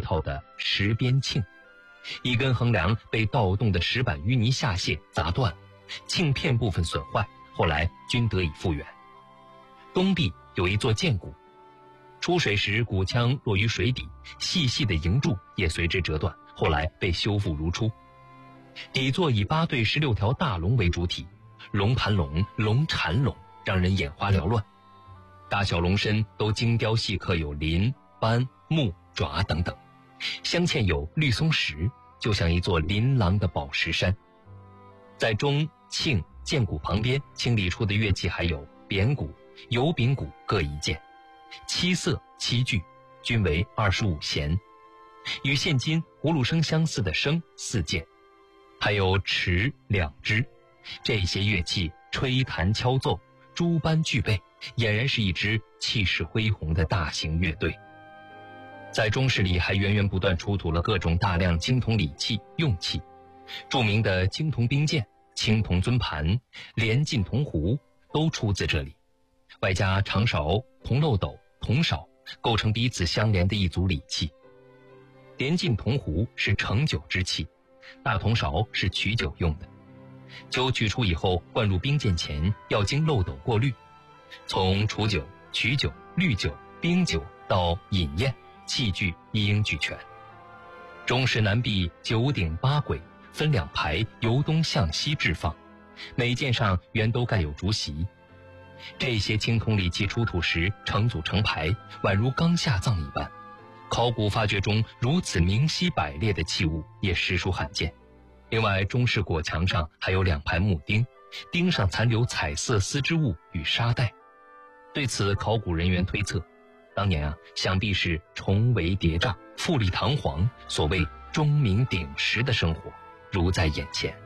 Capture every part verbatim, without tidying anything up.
套的石边磬，一根横梁被盗洞的石板淤泥下泄砸断，磬片部分损坏，后来均得以复原。东壁有一座剑鼓，出水时鼓腔落于水底，细细的营柱也随之折断，后来被修复如初。底座以八对十六条大龙为主体，龙盘龙、龙缠龙，让人眼花缭乱。大小龙身都精雕细刻，有鳞、斑、目、爪等等，镶嵌有绿松石，就像一座琳琅的宝石山。在钟、磬、剑鼓旁边清理出的乐器还有扁鼓、油饼鼓各一件，七色七具，均为二十五弦，与现今葫芦声相似的笙四件，还有尺两支。这些乐器吹弹敲奏，诸般具备，俨然是一支气势恢宏的大型乐队。在钟室里还源源不断出土了各种大量青铜礼器用器，著名的青铜冰剑、青铜尊盘、连晋铜壶都出自这里，外加长勺、铜漏斗、铜勺，构成彼此相连的一组礼器。连晋铜壶是盛酒之器，大铜勺是取酒用的。酒取出以后，灌入冰剑前要经漏斗过滤，从储酒、取酒、滤酒、冰酒到饮宴，器具一应俱全。钟室南壁九鼎八簋，分两排由东向西置放，每件上原都盖有竹席。这些青铜礼器出土时成组成排，宛如刚下葬一般。考古发掘中如此明晰摆列的器物也实属罕见。另外，钟室椁墙上还有两排木钉，钉上残留彩色丝织物与沙袋。对此，考古人员推测，当年啊，想必是重围叠嶂，富丽堂皇，所谓钟鸣鼎食的生活如在眼前。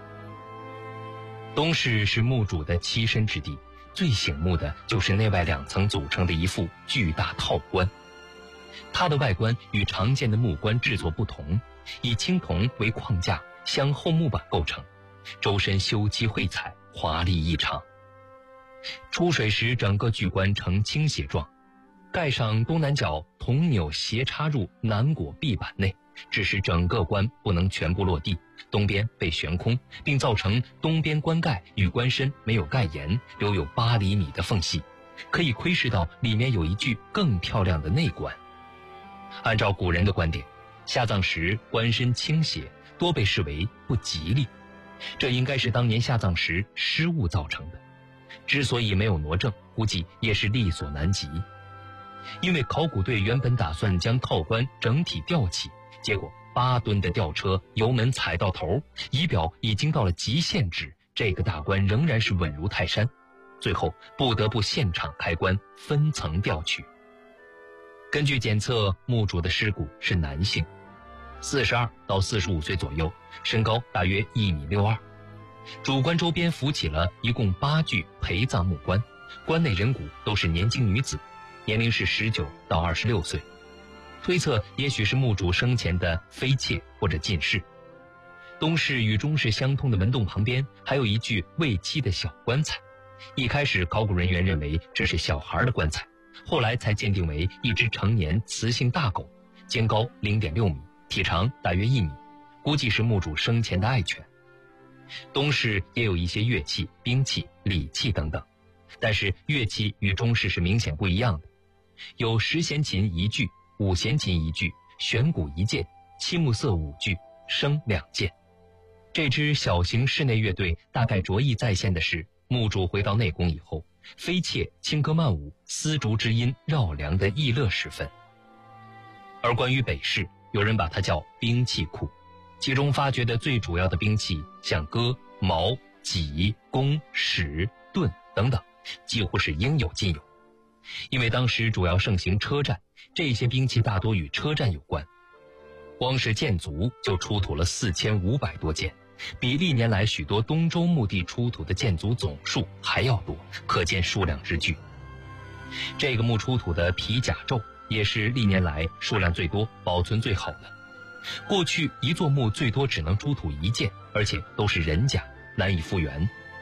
东室是墓主的栖身之地，最醒目的就是内外两层组成的一副巨大套棺。它的外观与常见的木棺制作不同，以青铜为框架，镶厚木板构成，周身修漆绘彩，华丽异常。出水时整个巨棺呈倾斜状，盖上东南角铜钮斜插入南椁壁板内，致使整个棺不能全部落地，东边被悬空，并造成东边棺盖与棺身没有盖严，留有八厘米的缝隙，可以窥视到里面有一具更漂亮的内棺。按照古人的观点，下葬时棺身倾斜多被视为不吉利，这应该是当年下葬时失误造成的。之所以没有挪正，估计也是力所难及。因为考古队原本打算将套棺整体吊起，结果八吨的吊车油门踩到头，仪表已经到了极限值，这个大棺仍然是稳如泰山，最后不得不现场开棺分层吊取。根据检测，墓主的尸骨是男性，四十二到四十五岁左右，身高大约一米六二。主棺周边浮起了一共八具陪葬木棺，棺内人骨都是年轻女子，年龄是十九到二十六岁，推测也许是墓主生前的妃妾或者进士。东室与中室相通的门洞旁边还有一具未漆的小棺材，一开始考古人员认为这是小孩的棺材，后来才鉴定为一只成年雌性大狗，肩高 零点六米，体长大约一米，估计是墓主生前的爱犬。东室也有一些乐器、兵器、礼器等等，但是乐器与中室是明显不一样的，有十弦琴一具、五弦琴一具、弦鼓一件、七木瑟五具、笙两件。这支小型室内乐队大概着意再现的是墓主回到内宫以后，妃妾轻歌曼舞、丝竹之音绕梁的逸乐时分。而关于北室，有人把它叫兵器库，其中发掘的最主要的兵器像戈、矛、戟、弓、矢、盾等等，几乎是应有尽有。因为当时主要盛行车战，这些兵器大多与车战有关。光是箭卒就出土了四千五百多件，比历年来许多东周墓地出土的箭卒总数还要多，可见数量之巨。这个墓出土的皮甲胄也是历年来数量最多、保存最好的。过去一座墓最多只能出土一件，而且都是人甲，难以复原。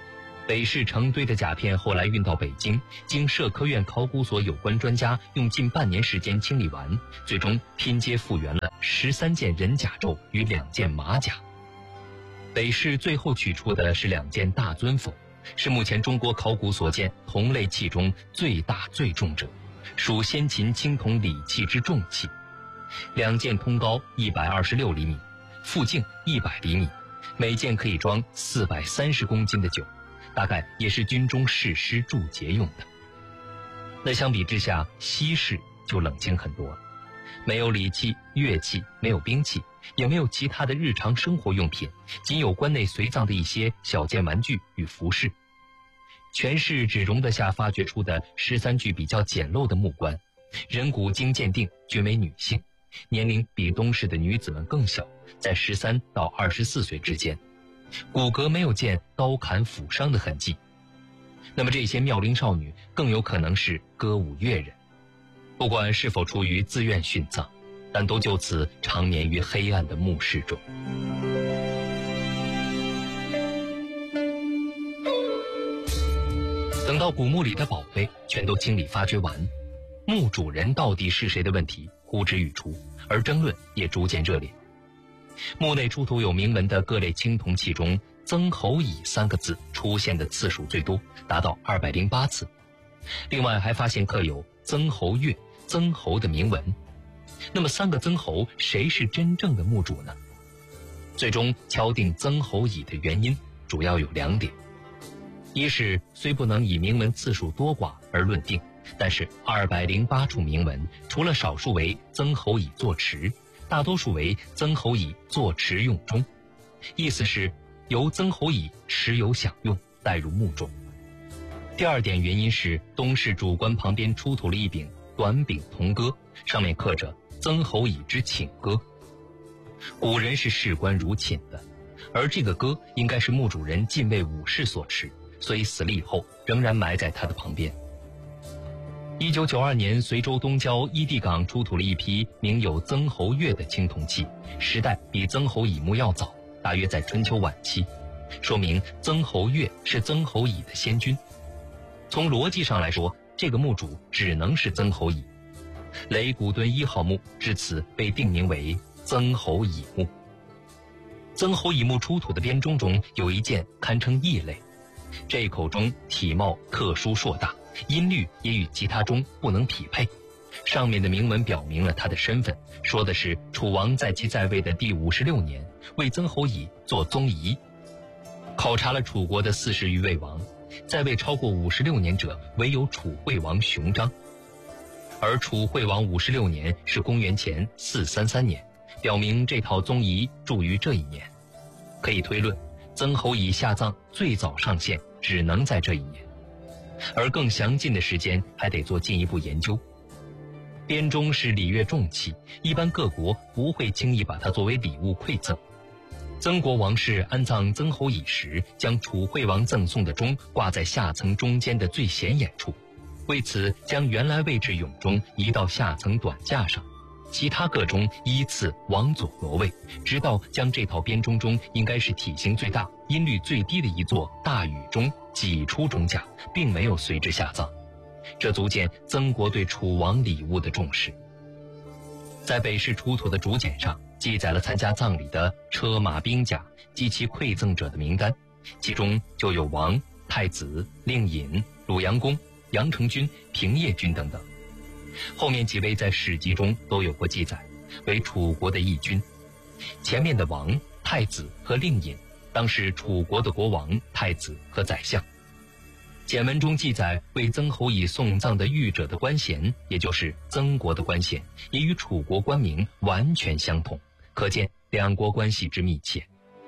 北市成堆的甲片后来运到北京，经社科院考古所有关专家用近半年时间清理完，最终拼接复原了十三件人甲胄与两件马甲。北市最后取出的是两件大尊否，是目前中国考古所见同类器中最大最重者，属先秦青铜礼器之重器。两件通高一百二十六厘米，腹径一百厘米，每件可以装四百三十公斤的酒，大概也是军中士师驻节用的。那相比之下，西市就冷清很多了，没有礼器、乐器，没有兵器，也没有其他的日常生活用品，仅有关内随葬的一些小件玩具与服饰。全市只容得下发掘出的十三具比较简陋的木棺，人骨经鉴定均为女性，年龄比东市的女子们更小，在十三到二十四岁之间，骨骼没有见刀砍斧伤的痕迹。那么这些妙龄少女更有可能是歌舞乐人，不管是否出于自愿殉葬，但都就此长眠于黑暗的墓室中。等到古墓里的宝贝全都清理发掘完，墓主人到底是谁的问题呼之欲出，而争论也逐渐热烈。墓内出土有铭文的各类青铜器中，曾侯乙三个字出现的次数最多，达到二百零八次。另外还发现刻有曾侯岳、曾侯的铭文。那么三个曾侯谁是真正的墓主呢？最终敲定曾侯乙的原因主要有两点。一是虽不能以铭文次数多寡而论定，但是二百零八处铭文，除了少数为曾侯乙作持，大多数为曾侯乙作持用中，意思是由曾侯乙持有享用，带入墓中。第二点原因是东市主棺旁边出土了一柄短柄铜戈，上面刻着曾侯乙之寝戈。古人是视棺如寝的，而这个戈应该是墓主人近卫武士所持，所以死了以后仍然埋在他的旁边。一九九二年，随州东郊伊地港出土了一批名有曾侯岳的青铜器，时代比曾侯乙墓要早，大约在春秋晚期，说明曾侯岳是曾侯乙的先君。从逻辑上来说，这个墓主只能是曾侯乙。雷古墩一号墓至此被定名为曾侯乙墓。曾侯乙墓出土的编钟中有一件堪称异类，这口钟体貌特殊硕大，音律也与其他钟不能匹配。上面的铭文表明了他的身份，说的是楚王在其在位的第五十六年为曾侯乙做宗仪。考察了楚国的四十余位王，在位超过五十六年者唯有楚惠王熊章，而楚惠王五十六年是公元前四三三年，表明这套宗仪铸于这一年。可以推论，曾侯乙下葬最早上线只能在这一年，而更详尽的时间还得做进一步研究。编钟是礼乐重器，一般各国不会轻易把它作为礼物馈赠。曾国王室安葬曾侯乙时，将楚惠王赠送的钟挂在下层中间的最显眼处，为此将原来位置俑钟移到下层短架上，其他各钟依次往左挪位，直到将这套编钟中应该是体型最大、音律最低的一座大禹钟挤出钟架，并没有随之下葬。这足见曾国对楚王礼物的重视。在北市出土的竹简上记载了参加葬礼的车马兵甲及其馈赠者的名单，其中就有王、太子、令尹、鲁阳公、杨成君、平叶君等等。后面几位在史籍中都有过记载，为楚国的义军。前面的王、太子和令尹当是楚国的国王、太子和宰相。简文中记载为曾侯乙送葬的御者的官衔，也就是曾国的官衔，也与楚国官名完全相同，可见两国关系之密切。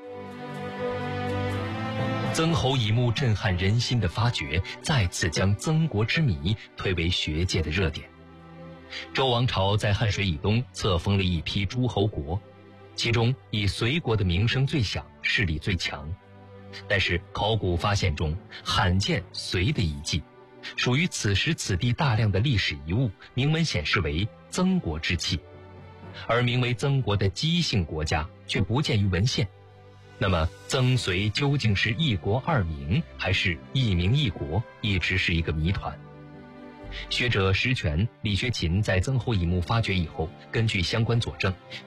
曾侯乙墓震撼人心的发掘，再次将曾国之谜推为学界的热点。周王朝在汉水以东册封了一批诸侯国，其中以隋国的名声最响，势力最强。但是考古发现中罕见隋的遗迹，属于此时此地大量的历史遗物，铭文显示为曾国之器，而名为曾国的姬姓国家却不见于文献。 那么曾隋究竟是一国二民，还是一民一国，一直是一个谜团。学者石泉、李学勤在曾侯乙墓发掘以后，根据相关佐证，